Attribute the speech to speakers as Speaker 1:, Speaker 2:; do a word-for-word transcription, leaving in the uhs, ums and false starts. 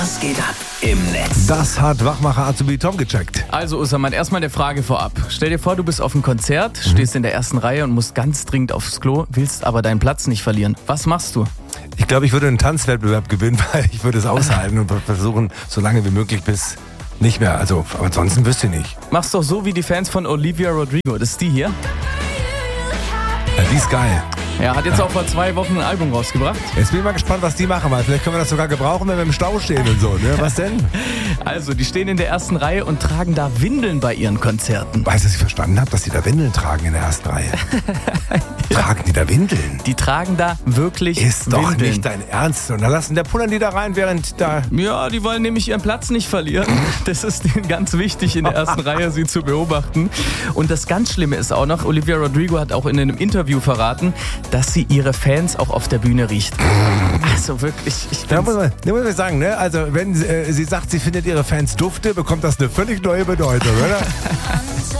Speaker 1: Was geht ab im Netz?
Speaker 2: Das hat Wachmacher Azubi Tom gecheckt.
Speaker 3: Also Usaman, erstmal eine Frage vorab. Stell dir vor, du bist auf einem Konzert,
Speaker 2: Mhm.
Speaker 3: stehst in der ersten Reihe und musst ganz dringend aufs Klo, willst aber deinen Platz nicht verlieren. Was machst du?
Speaker 2: Ich glaube, ich würde einen Tanzwettbewerb gewinnen, weil ich würde es aushalten und versuchen, so lange wie möglich bis nicht mehr. Also, aber ansonsten wüsste ich nicht.
Speaker 3: Machst doch so wie die Fans von Olivia Rodrigo. Das ist die hier.
Speaker 2: Ja, die ist geil.
Speaker 3: Er hat jetzt auch vor zwei Wochen ein Album rausgebracht.
Speaker 2: Jetzt bin ich mal gespannt, was die machen, weil vielleicht können wir das sogar gebrauchen, wenn wir im Stau stehen und so. Ne? Was denn?
Speaker 3: Also, die stehen in der ersten Reihe und tragen da Windeln bei ihren Konzerten.
Speaker 2: Weißt du, dass ich verstanden habe, dass die da Windeln tragen in der ersten Reihe? Tragen die da Windeln?
Speaker 3: Die tragen da wirklich
Speaker 2: Ist doch
Speaker 3: Windeln.
Speaker 2: nicht dein Ernst. Und dann lassen der pullern die da rein, während da...
Speaker 3: Ja, die wollen nämlich ihren Platz nicht verlieren. Das ist denen ganz wichtig, in der ersten Reihe sie zu beobachten. Und das ganz Schlimme ist auch noch, Olivia Rodrigo hat auch in einem Interview verraten, dass sie ihre Fans auch auf der Bühne riecht. Also wirklich, ich
Speaker 2: Da
Speaker 3: find's-
Speaker 2: muss man, da muss man sagen, ne? Also wenn äh, sie sagt, sie findet ihre Fans dufte, bekommt das eine völlig neue Bedeutung, oder?